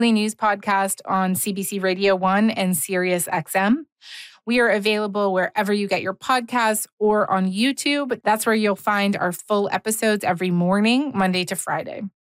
news podcast on CBC Radio 1 and Sirius XM. We are available wherever you get your podcasts or on YouTube. That's where you'll find our full episodes every morning, Monday to Friday.